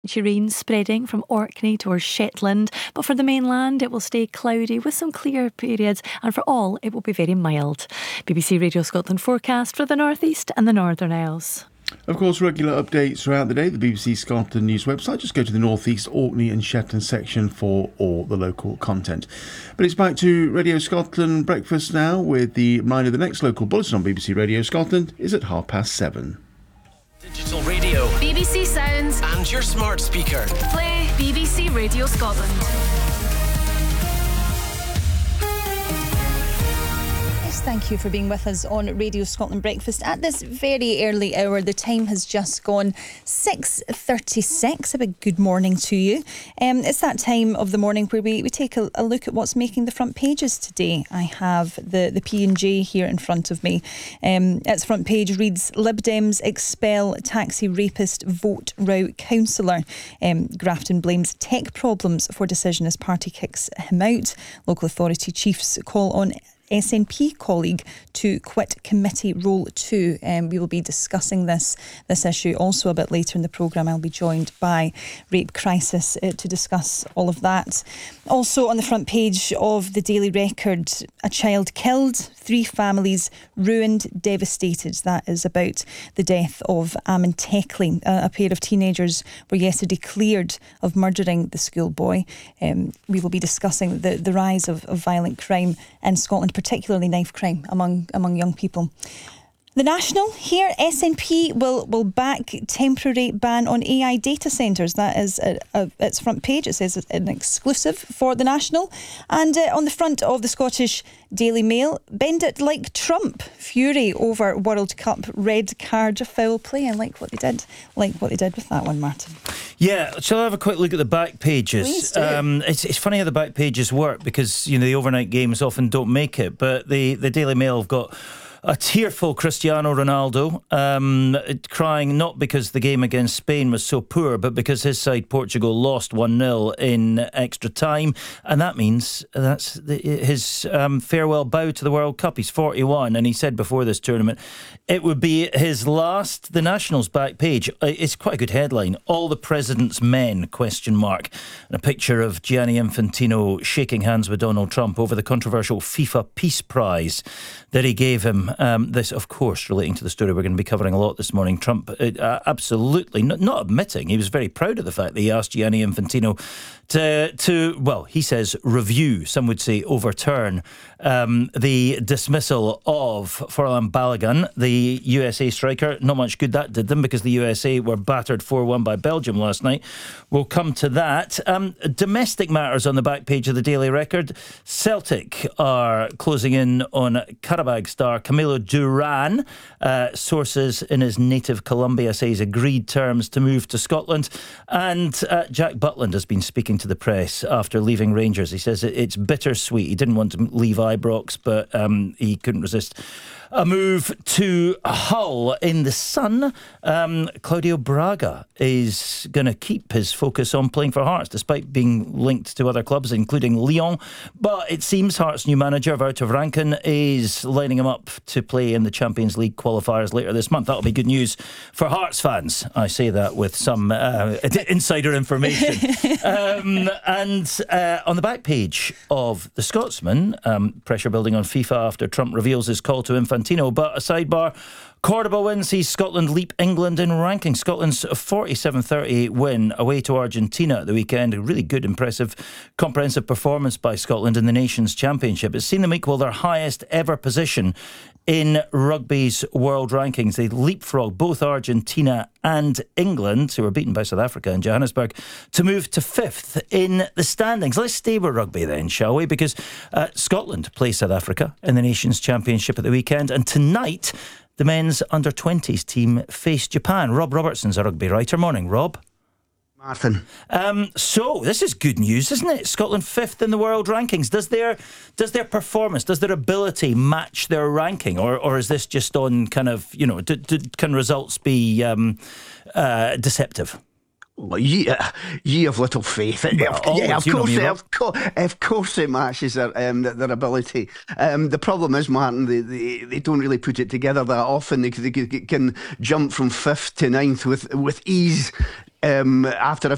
Rain spreading from Orkney towards Shetland, but for the mainland it will stay cloudy with some clear periods, and for all it will be very mild. BBC Radio Scotland forecast for the North East and the Northern Isles. Of course, regular updates throughout the day. The BBC Scotland News website. Just go to the North East, Orkney and Shetland section for all the local content. But it's back to Radio Scotland Breakfast now, with the reminder the next local bulletin on BBC Radio Scotland is at 7:30. Digital radio, BBC Sounds, and your smart speaker. Play BBC Radio Scotland. Thank you for being with us on Radio Scotland Breakfast at this very early hour. The time has just gone 6:36. A big good morning to you. It's that time of the morning where we take a look at what's making the front pages today. I have the P&J here in front of me. Its front page reads, Lib Dems expel taxi rapist vote row councillor. Grafton blames tech problems for decision as party kicks him out. Local authority chiefs call on SNP colleague to quit committee role too. We will be discussing this issue also a bit later in the programme. I'll be joined by Rape Crisis to discuss all of that. Also on the front page of the Daily Record, a child killed, 3 families ruined, devastated. That is about the death of Amin Tekli. A pair of teenagers were yesterday cleared of murdering the schoolboy. We will be discussing the rise of violent crime in Scotland, particularly knife crime among young people. The National here, SNP will back temporary ban on AI data centres. That is its front page. It says it's an exclusive for The National. And on the front of the Scottish Daily Mail, bend it like Trump. Fury over World Cup red card foul play. I like what they did with that one, Martin. Yeah, shall I have a quick look at the back pages? Please do. It's funny how the back pages work, because the overnight games often don't make it, but the Daily Mail have got a tearful Cristiano Ronaldo crying not because the game against Spain was so poor, but because his side Portugal lost 1-0 in extra time, and that means that's his farewell bow to the World Cup. He's 41, and he said before this tournament it would be his last. The National's back page, it's quite a good headline. All the President's Men, ? And a picture of Gianni Infantino shaking hands with Donald Trump over the controversial FIFA Peace Prize that he gave him. This, of course, relating to the story we're going to be covering a lot this morning. Trump absolutely not admitting. He was very proud of the fact that he asked Gianni Infantino to well, he says review, some would say overturn, the dismissal of Furlan Balogun, the USA striker. Not much good that did them, because the USA were battered 4-1 by Belgium last night. We'll come to that. Domestic matters on the back page of the Daily Record. Celtic are closing in on Qarabag star Camilo Duran. Sources in his native Colombia say he's agreed terms to move to Scotland. And Jack Butland has been speaking to the press after leaving Rangers. He says it's bittersweet. He didn't want to leave Ibrox, but he couldn't resist a move to Hull. In the Sun, Claudio Braga is going to keep his focus on playing for Hearts, despite being linked to other clubs, including Lyon. But it seems Hearts' new manager, Wouter Franken, is lining him up to play in the Champions League qualifiers later this month. That'll be good news for Hearts fans. I say that with some insider information. And on the back page of The Scotsman, pressure building on FIFA after Trump reveals his call to Infantino. But a sidebar, Cordoba win sees Scotland leap England in ranking. Scotland's 47-38 win away to Argentina at the weekend. A really good, impressive, comprehensive performance by Scotland in the Nations Championship. It's seen them equal their highest ever position in rugby's world rankings. They leapfrog both Argentina and England, who were beaten by South Africa in Johannesburg, to move to 5th in the standings. Let's stay with rugby then, shall we? Because Scotland play South Africa in the Nations Championship at the weekend, and tonight the men's under-20s team face Japan. Rob Robertson's a rugby writer. Morning, Rob. Martin. So this is good news, isn't it? Scotland 5th in the world rankings. Does their performance, does their ability match their ranking, or is this just on kind of, can results be deceptive? Well, you have little faith. Of course it matches their ability. The problem is, Martin, they don't really put it together that often. They can jump from 5th to 9th with ease. After